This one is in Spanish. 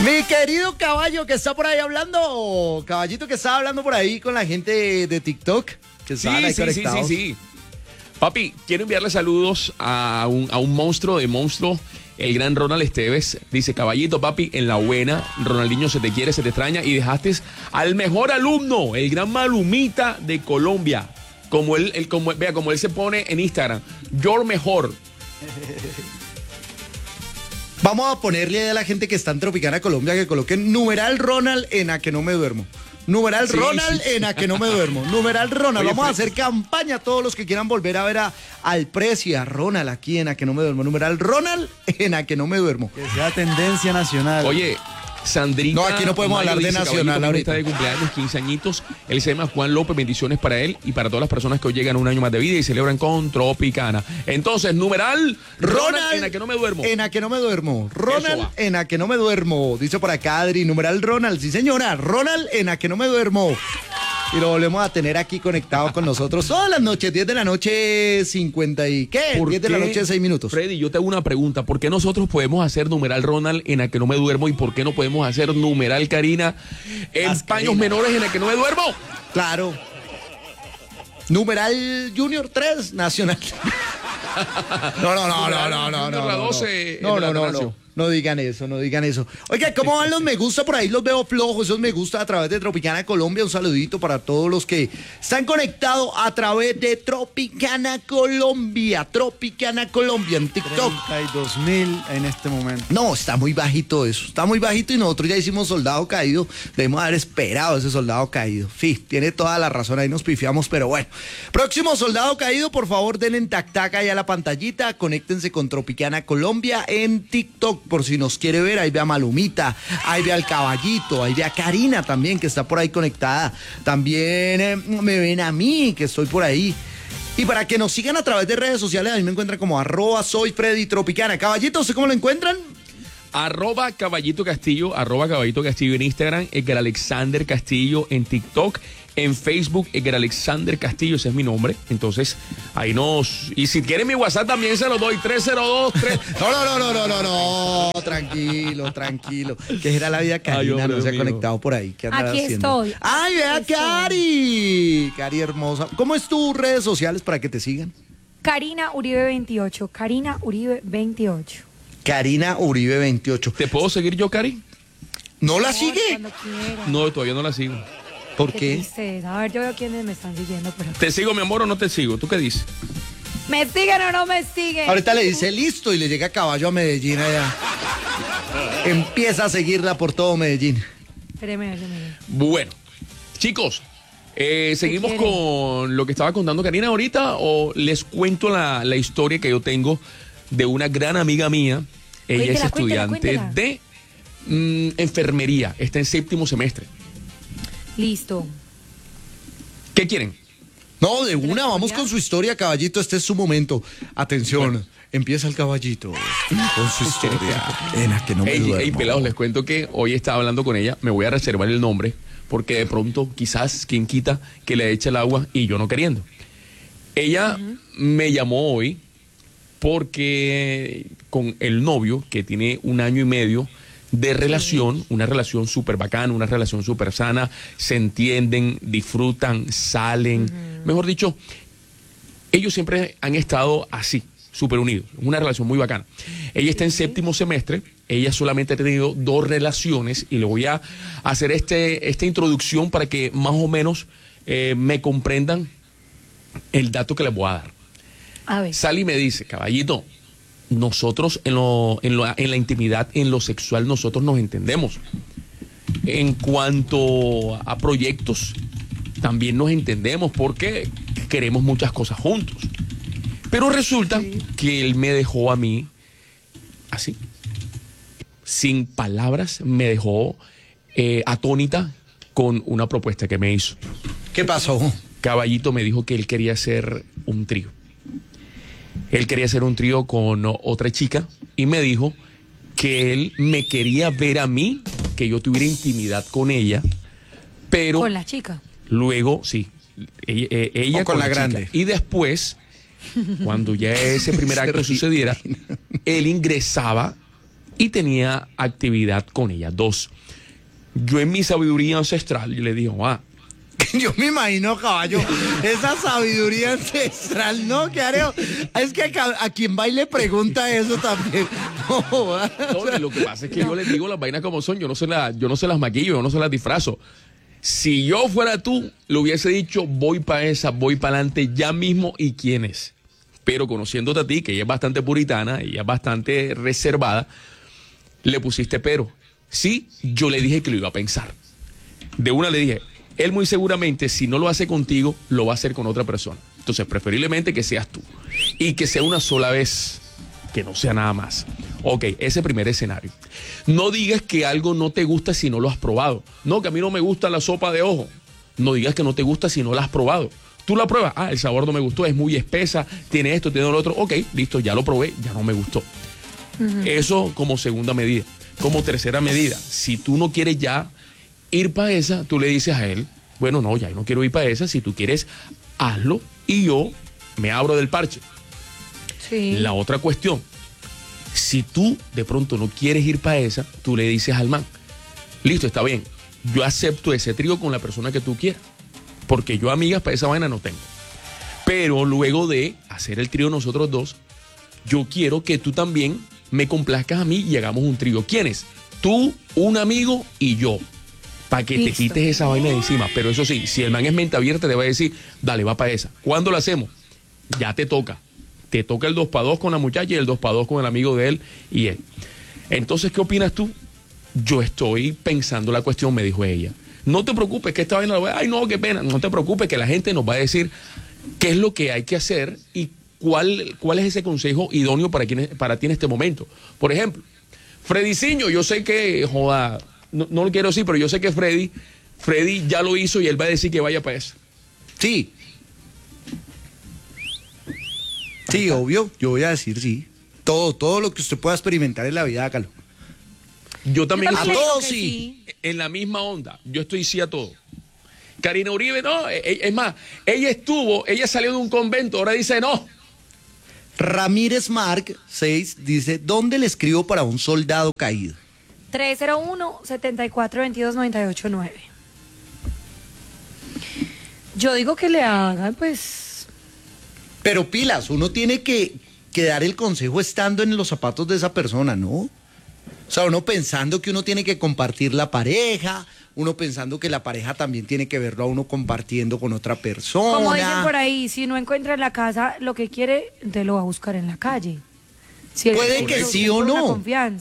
Mi querido caballo que está por ahí hablando, caballito que estaba hablando por ahí con la gente de TikTok, que estaban ahí conectados. Sí. Papi, quiero enviarle saludos a un monstruo de monstruo, el gran Ronald Esteves. Dice, caballito, papi, en la buena, Ronaldinho se te quiere, se te extraña y dejaste al mejor alumno, el gran Malumita de Colombia. Como él se pone en Instagram, your mejor. Vamos a ponerle a la gente que está en Tropicana Colombia que coloquen numeral Ronald en a que no me duermo. Numeral Ronald en a que no me duermo. Numeral Ronald. Oye, vamos a hacer campaña a todos los que quieran volver a ver al Prezi y a Ronald aquí en a que no me duermo. Numeral Ronald en a que no me duermo. Que sea tendencia nacional. Oye, Sandrita. No, aquí no podemos Mayo hablar de dice, nacional ahorita. ahorita. Está de cumpleaños, 15 añitos. Él se llama Juan López. Bendiciones para él y para todas las personas que hoy llegan a un año más de vida y celebran con Tropicana. Entonces, numeral Ronald en a que no me duermo. En a que no me duermo. Eso Ronald va. en a que no me duermo. Dice por acá Adri. Numeral Ronald. Sí, señora. Ronald en a que no me duermo. Y lo volvemos a tener aquí conectado con nosotros todas las noches, 10 de la noche, 50 y ¿qué? 10 de la noche, 6 minutos. Freddy, yo te hago una pregunta. ¿Por qué nosotros podemos hacer numeral Ronald en a que no me duermo y por qué no podemos hacer numeral Karina en Las paños Karina. menores en a que no me duermo? Claro. Numeral Junior 3 Nacional. No digan eso, no digan eso. Oiga, ¿cómo van los me gusta por ahí? Los veo flojos, esos me gusta a través de Tropicana Colombia. Un saludito para todos los que están conectados a través de Tropicana Colombia en TikTok. 32.000 en este momento. No, está muy bajito eso, está muy bajito y nosotros ya hicimos Soldado Caído, debemos haber esperado ese Soldado Caído. Sí, tiene toda la razón, ahí nos pifiamos, pero bueno. Próximo Soldado Caído, por favor denle en tac-tac ahí a la pantallita, conéctense con Tropicana Colombia en TikTok, por si nos quiere ver, ahí ve a Malumita, ahí ve al caballito, ahí ve a Karina también, que está por ahí conectada, también me ven a mí, que estoy por ahí. Y para que nos sigan a través de redes sociales, a mí me encuentran como @soyfreddytropicana. Caballito, ¿usted cómo lo encuentran? @Caballito Castillo en Instagram, Edgar Alexander Castillo en TikTok, en Facebook, Edgar Alexander Castillo, ese es mi nombre. Entonces, ahí nos... Y si quieren mi WhatsApp también se lo doy, 302-3... No, tranquilo. Que era la vida Karina, Ay, no se ha mío. conectado por ahí. ¿Qué andará Aquí haciendo? estoy. Ay, vea Aquí estoy. Cari. Cari hermosa. ¿Cómo es tus redes sociales para que te sigan? Karina Uribe 28. Karina Uribe 28. Karina Uribe 28. ¿Te puedo seguir yo, Cari? ¿No la Amor, sigue? cuando quiera. No, todavía no la sigo. ¿Por Qué qué? tristeza. A ver, yo veo quiénes me están siguiendo. Pero... ¿Te sigo, mi amor, o no te sigo? ¿Tú qué dices? ¿Me siguen o no me siguen? Ahorita le dice listo y le llega caballo a Medellín allá. Empieza a seguirla por todo Medellín. Espéreme. Bueno, chicos, ¿seguimos quieren? con lo que estaba contando Karina ahorita o les cuento la historia que yo tengo de una gran amiga mía? Ella es Cuéntela, estudiante cuéntela. de enfermería, está en 7º semestre. Listo. ¿Qué quieren? No, de una, la vamos comunidad? con su historia, caballito, este es su momento. Atención, empieza el caballito con su historia. En la que no me Ey, duermo. pelados, les cuento que hoy estaba hablando con ella, me voy a reservar el nombre, porque de pronto quizás quien quita que le eche el agua y yo no queriendo. Ella me llamó hoy porque con el novio, que tiene 1 año y medio de relación, una relación súper bacana, una relación súper sana, se entienden, disfrutan, salen, mejor dicho, ellos siempre han estado así, súper unidos, una relación muy bacana. Ella está en 7º semestre, ella solamente ha tenido 2 relaciones y le voy a hacer esta introducción para que más o menos me comprendan el dato que les voy a dar. A ver. Sally me dice, caballito, nosotros en la intimidad, en lo sexual, nosotros nos entendemos. En cuanto a proyectos, también nos entendemos porque queremos muchas cosas juntos. Pero resulta que él me dejó a mí así, sin palabras, me dejó atónita con una propuesta que me hizo. ¿Qué pasó? Caballito me dijo que él quería hacer un trío. Él quería hacer un trío con otra chica y me dijo que él me quería ver a mí, que yo tuviera intimidad con ella, pero Con la chica. luego, sí, ella O con la chica. grande. Y después, cuando ya ese primer acto sucediera, él ingresaba y tenía actividad con ella. 2, yo en mi sabiduría ancestral yo le digo, Yo me imagino, caballo, esa sabiduría ancestral, ¿no? ¿Qué haré? Es que a quien va y le pregunta eso también. no, lo que pasa es que yo les digo las vainas como son, yo no se las maquillo, yo no se las disfrazo. Si yo fuera tú, le hubiese dicho, voy para esa, voy para adelante ya mismo, ¿y quién es? Pero conociéndote a ti, que ella es bastante puritana, ella es bastante reservada, le pusiste pero. Sí, yo le dije que lo iba a pensar. De una le dije, él muy seguramente, si no lo hace contigo, lo va a hacer con otra persona. Entonces, preferiblemente que seas tú. Y que sea una sola vez, que no sea nada más. Ok, ese primer escenario. No digas que algo no te gusta si no lo has probado. No, que a mí no me gusta la sopa de ojo. No digas que no te gusta si no la has probado. Tú la pruebas, el sabor no me gustó, es muy espesa, tiene esto, tiene lo otro. Ok, listo, ya lo probé, ya no me gustó. Eso como segunda medida. Como tercera medida, si tú no quieres ya ir para esa, tú le dices a él, bueno, no, ya no quiero ir para esa, si tú quieres, hazlo y yo me abro del parche. Sí. La otra cuestión, si tú de pronto no quieres ir para esa, tú le dices al man, listo, está bien, yo acepto ese trío con la persona que tú quieras, porque yo amigas para esa vaina no tengo. Pero luego de hacer el trío nosotros dos, yo quiero que tú también me complazcas a mí y hagamos un trío. ¿Quiénes? Tú, un amigo y yo. Para que te quites esa vaina de encima. Pero eso sí, si el man es mente abierta, te va a decir, dale, va para esa. ¿Cuándo lo hacemos? Ya te toca. Te toca el 2x2 con la muchacha y el 2x2 con el amigo de él y él. Entonces, ¿qué opinas tú? Yo estoy pensando la cuestión, me dijo ella. No te preocupes, que esta vaina lo voy a... Ay, no, qué pena. No te preocupes, que la gente nos va a decir qué es lo que hay que hacer y cuál es ese consejo idóneo para ti en este momento. Por ejemplo, Freddyciño, yo sé que, joda, no lo quiero decir, pero yo sé que Freddy ya lo hizo y él va a decir que vaya para eso. Sí. Sí, obvio, yo voy a decir sí. Todo lo que usted pueda experimentar en la vida, hágalo. Yo también A estoy todos sí. en la misma onda. Yo estoy sí a todo. Karina Uribe, no, es más, ella salió de un convento, ahora dice no. Ramírez Marc 6 dice, ¿dónde le escribo para un soldado caído? 301-7422-989. Yo digo que le hagan, pues... Pero pilas, uno tiene que dar el consejo estando en los zapatos de esa persona, ¿no? O sea, uno pensando que uno tiene que compartir la pareja, uno pensando que la pareja también tiene que verlo a uno compartiendo con otra persona. Como dicen por ahí, si no encuentra en la casa lo que quiere, te lo va a buscar en la calle. Si Puede que sí o no. Confianza.